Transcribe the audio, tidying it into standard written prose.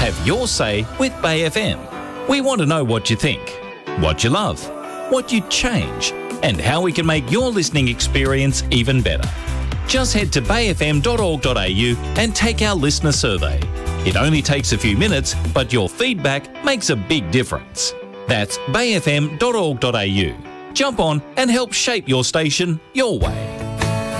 Have your say with Bay FM. We want to know what you think, what you love, what you'd change, and how we can make your listening experience even better. Just head to bayfm.org.au and take our listener survey. It only takes a few minutes, but your feedback makes a big difference. That's bayfm.org.au. Jump on and help shape your station your way.